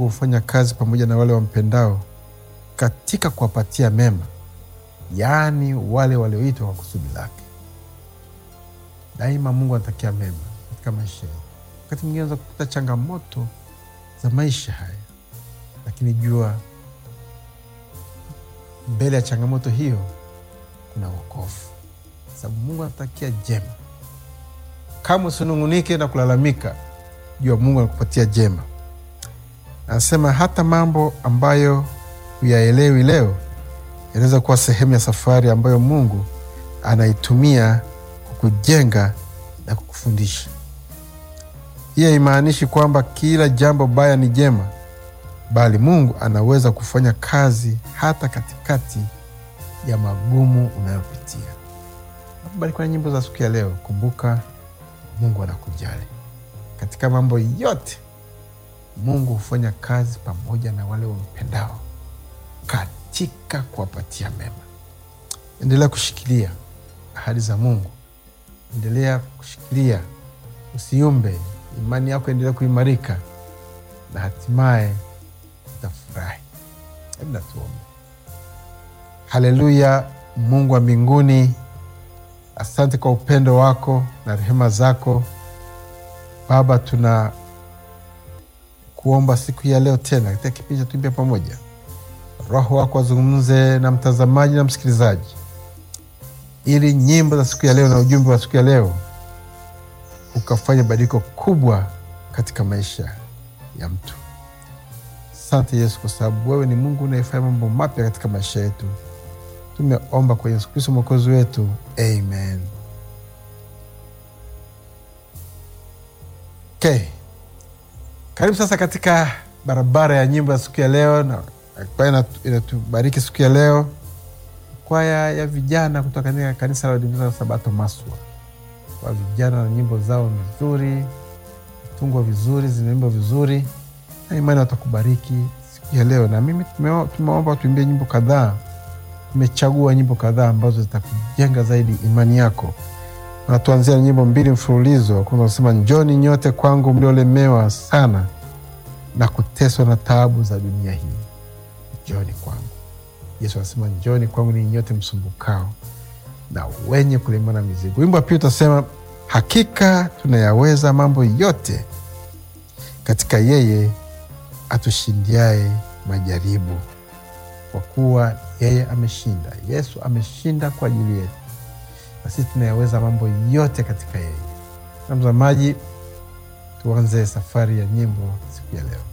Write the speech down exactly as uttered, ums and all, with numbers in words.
Mungu hufanya kazi pamoja na wale wampendao katika kuwapatia mema, yaani wale walioitwa kwa kusudi lake. Daima Mungu anatakia mema katika maisha yetu. Wakati mwingine unaweza kukuta changamoto za maisha haya, lakini jua mbele ya changamoto hiyo kuna wokovu, sababu Mungu anatakia jema. Kama usinungunike na kulalamika, jua Mungu anakupatia jema. Anasema hata mambo ambayo huyaelewi leo yanaweza kuwa sehemu ya safari ambayo Mungu anaitumia kukujenga na kukufundisha. Hii haimaanishi kwamba kila jambo baya ni jema, bali Mungu anaweza kufanya kazi hata katikati ya magumu unayopitia. Bali kwa nyimbo za siku ya leo, kumbuka Mungu anakujali. Katika mambo yote, Mungu hufanya kazi pamoja na wale wampendao katika kuwapatia mema. Endelea kushikilia ahadi za Mungu. Endelea kushikilia, usiumbe. Imani yako endelea kuimarika na hatimaye utafurahi. Hebu tuombe. Haleluya. Mungu wa mbinguni, asante kwa upendo wako na rehema zako. Baba, tuna kuomba siku ya leo tena katika kipindi cha Tuimbie Pamoja, Roho wako azungumze na mtazamaji na msikilizaji, ili nyimbo za siku ya leo na ujumbe wa siku ya leo ukafanya badiliko kubwa katika maisha ya mtu. Asante Yesu, kwa sababu wewe ni Mungu unayefanya mambo mapya katika maisha yetu. Tumeomba kwa Yesu Kristo Mwokozi wetu. Amen. Okay. Karibu sasa katika barabara ya nyimbo ya siku ya leo, na kwaya inatubariki siku ya leo, kwaya ya vijana kutoka katika kanisa la Waadventista wa Sabato Maswa. Kwa vijana na nyimbo zao nzuri, tungwa vizuri, zinaimba vizuri, na imani watakubariki siku ya leo. Na mimi tumeomba tuimbie nyimbo kadhaa. Tumechagua nyimbo kadhaa ambazo zitakujenga zaidi imani yako. Na tuanzia nyimbo mbili mfululizo. Kwanza nasema njoni nyote kwangu mliolemewa sana na kuteswa na taabu za dunia hii. Njoni kwangu. Yesu anasema njoni kwangu ni nyote msumbukao na wenye kulemewa na mizigo. Wimbo wa pili utasema hakika tunayaweza mambo yote katika yeye atushindiaye majaribu. Kwa kuwa yeye ameshinda. Yesu ameshinda kwa ajili yetu. Na sisi tunayaweza mambo yote katika yeye. Na mtazamaji, tuanze safari ya nyimbo siku ya leo.